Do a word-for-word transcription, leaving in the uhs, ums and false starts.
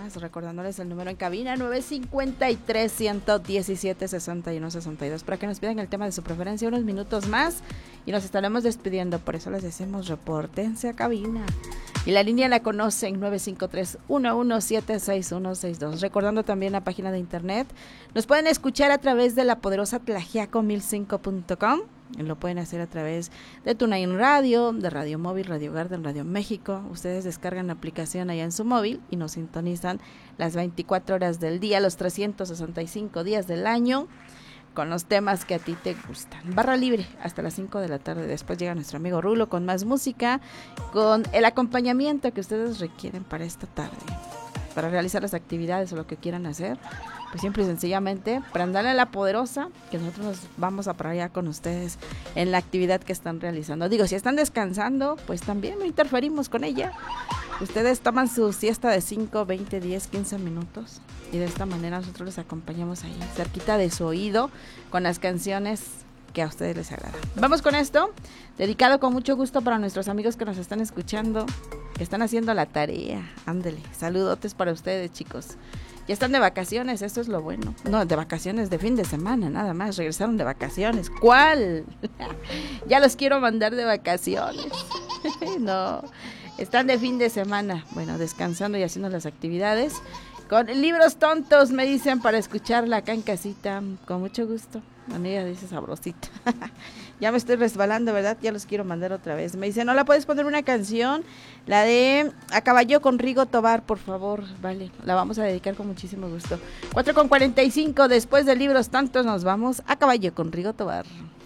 más, recordándoles el número en cabina nueve cinco tres, uno uno siete, seis uno seis dos para que nos pidan el tema de su preferencia unos minutos más y nos estaremos despidiendo, por eso les decimos repórtense a cabina. Y la línea la conocen nueve cinco tres, uno uno siete, seis uno seis dos. Recordando también la página de internet, nos pueden escuchar a través de la poderosa tlaxiaco mil cinco punto com. Lo pueden hacer a través de TuneIn Radio, de Radio Móvil, Radio Garden, Radio México. Ustedes descargan la aplicación allá en su móvil y nos sintonizan las veinticuatro horas del día, los trescientos sesenta y cinco días del año, con los temas que a ti te gustan. Barra libre hasta las cinco de la tarde. Después llega nuestro amigo Rulo con más música, con el acompañamiento que ustedes requieren para esta tarde, para realizar las actividades o lo que quieran hacer. Pues siempre y sencillamente prendan a la poderosa, que nosotros nos vamos a parar ya con ustedes en la actividad que están realizando. Digo, si están descansando, pues también no interferimos con ella. Ustedes toman su siesta de cinco, veinte, diez, quince minutos y de esta manera nosotros les acompañamos ahí, cerquita de su oído, con las canciones que a ustedes les agradan. Vamos con esto, dedicado con mucho gusto para nuestros amigos que nos están escuchando, que están haciendo la tarea. Ándele, saludotes para ustedes, chicos. Ya están de vacaciones, esto es lo bueno. No, de vacaciones de fin de semana, nada más. Regresaron de vacaciones. ¿Cuál? Ya los quiero mandar de vacaciones. No, están de fin de semana. Bueno, descansando y haciendo las actividades. Con libros tontos, me dicen, para escucharla acá en casita. Con mucho gusto. Manera dice sabrosita. Ya me estoy resbalando, ¿verdad? Ya los quiero mandar otra vez. Me dicen, ¿no la puedes poner una canción? La de A Caballo con Rigo Tobar, por favor. Vale, la vamos a dedicar con muchísimo gusto. cuatro con cuarenta y cinco, después de libros tantos, nos vamos a Caballo con Rigo Tobar.